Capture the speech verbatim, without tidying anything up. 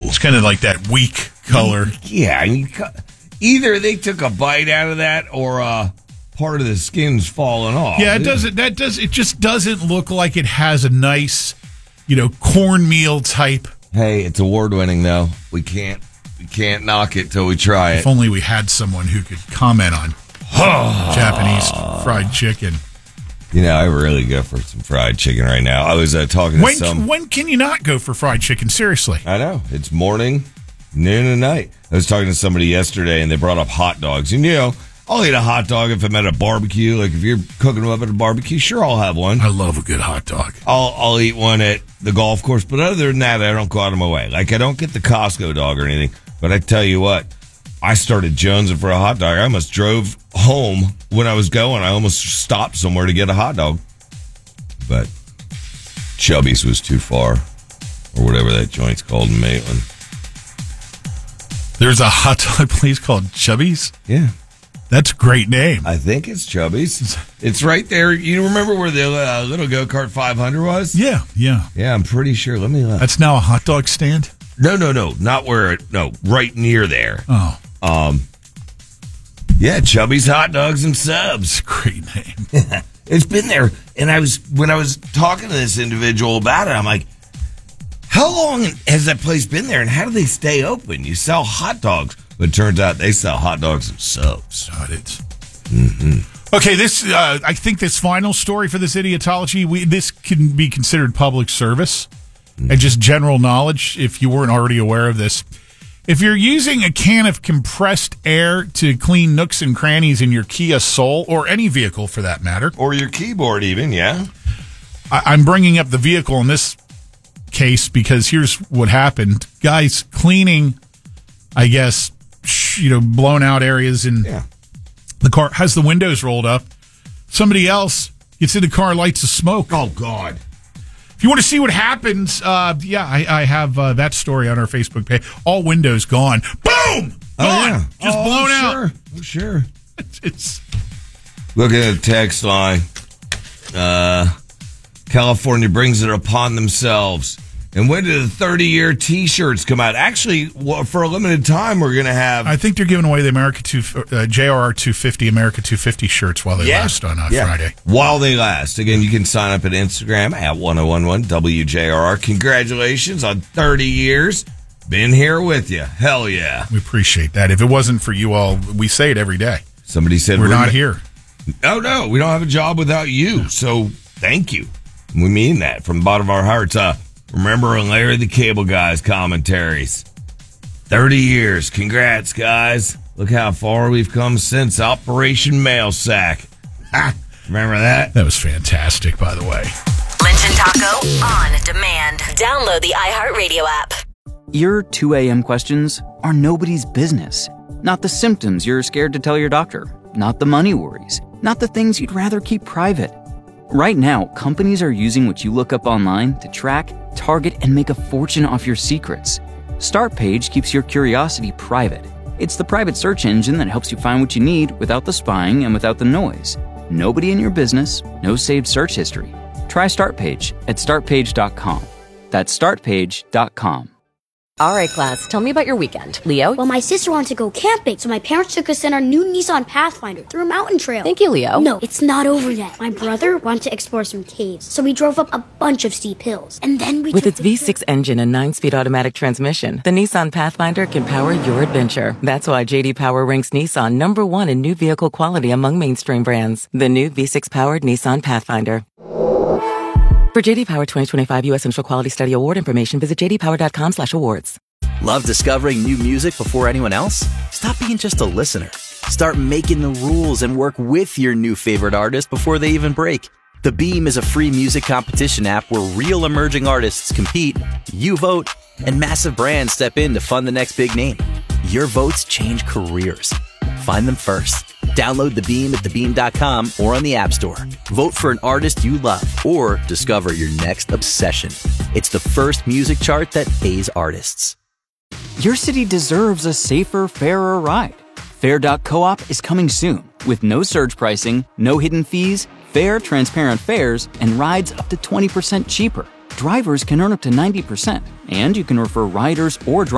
It's kind of like that weak color. Yeah, I mean, either they took a bite out of that or uh, part of the skin's fallen off. Yeah, it doesn't. That does. It just doesn't look like it has a nice, you know, cornmeal type. Hey, it's award winning though. We can't we can't knock it till we try it. If only we had someone who could comment on Japanese fried chicken. You know, I really go for some fried chicken right now. I was uh, talking to when, some... When can you not go for fried chicken? Seriously. I know. It's morning, noon, and night. I was talking to somebody yesterday, and they brought up hot dogs. And, you know, I'll eat a hot dog if I'm at a barbecue. Like, if you're cooking them up at a barbecue, sure, I'll have one. I love a good hot dog. I'll I'll eat one at the golf course. But other than that, I don't go out of my way. Like, I don't get the Costco dog or anything. But I tell you what, I started jonesing for a hot dog. I almost drove home when I was going. I almost stopped somewhere to get a hot dog. But Chubby's was too far, or whatever that joint's called in Maitland. There's a hot dog place called Chubby's? Yeah. That's a great name. I think it's Chubby's. It's right there. You remember where the uh, little go-kart five hundred was? Yeah, yeah. Yeah, I'm pretty sure. Let me look. That's now a hot dog stand? No, no, no. Not where it, no, right near there. Oh. Um. Yeah, Chubby's Hot Dogs and Subs. Great name. It's been there. And I was, when I was talking to this individual about it, I'm like, how long has that place been there and how do they stay open? You sell hot dogs, but it turns out they sell hot dogs and subs. Got it. Mm-hmm. Okay, this, uh, I think this final story for this idiotology, we, this can be considered public service mm-hmm. and just general knowledge if you weren't already aware of this. If you're using a can of compressed air to clean nooks and crannies in your Kia Soul, or any vehicle for that matter. Or your keyboard even, yeah. I- I'm bringing up the vehicle in this case because here's what happened. Guys cleaning, I guess, sh- you know, blown out areas in yeah. the car, has the windows rolled up. Somebody else gets in the car, lights a smoke. Oh, God. If you want to see what happens, uh, yeah, I, I have uh, that story on our Facebook page. All windows gone. Boom! Gone! Oh, yeah. Just oh, blown sure. out. Oh, sure. It's, it's Look at the text line. Uh, California brings it upon themselves. And when did the thirty-year T-shirts come out? Actually, for a limited time, we're going to have... I think they're giving away the America two, uh, J R R two fifty, America two fifty shirts while they yeah. last on uh, yeah. Friday. While they last. Again, you can sign up at Instagram at ten eleven W J R R. Congratulations on thirty years. Been here with you. Hell yeah. We appreciate that. If it wasn't for you all, we say it every day. Somebody said... We're, we're not ma- here. Oh, no. We don't have a job without you. So, thank you. We mean that from the bottom of our hearts. Uh, remember Larry the Cable Guy's commentaries. thirty years. Congrats, guys. Look how far we've come since Operation Mail Sack. Ha! Remember that? That was fantastic, by the way. Lynch and Taco on demand. Download the iHeartRadio app. Your two a.m. questions are nobody's business. Not the symptoms you're scared to tell your doctor. Not the money worries. Not the things you'd rather keep private. Right now, companies are using what you look up online to track, target, and make a fortune off your secrets. Startpage keeps your curiosity private. It's the private search engine that helps you find what you need without the spying and without the noise. Nobody in your business, no saved search history. Try Startpage at start page dot com. That's start page dot com. All right, class, tell me about your weekend. Leo? Well, my sister wanted to go camping, so my parents took us in our new Nissan Pathfinder through a mountain trail. Thank you, Leo. No, it's not over yet. My brother wanted to explore some caves, so we drove up a bunch of steep hills. And then we With took its V six engine and nine-speed automatic transmission, the Nissan Pathfinder can power your adventure. That's why J D Power ranks Nissan number one in new vehicle quality among mainstream brands. The new V six-powered Nissan Pathfinder. For J D Power twenty twenty-five U S Central Quality Study Award information, visit j d power dot com slash awards. Love discovering new music before anyone else? Stop being just a listener. Start making the rules and work with your new favorite artist before they even break. The Beam is a free music competition app where real emerging artists compete, you vote, and massive brands step in to fund the next big name. Your votes change careers. Find them first. Download The Beam at the beam dot com or on the App Store. Vote for an artist you love or discover your next obsession. It's the first music chart that pays artists. Your city deserves a safer, fairer ride. Fair dot coop is coming soon with no surge pricing, no hidden fees, fair, transparent fares, and rides up to twenty percent cheaper. Drivers can earn up to ninety percent, and you can refer riders or drivers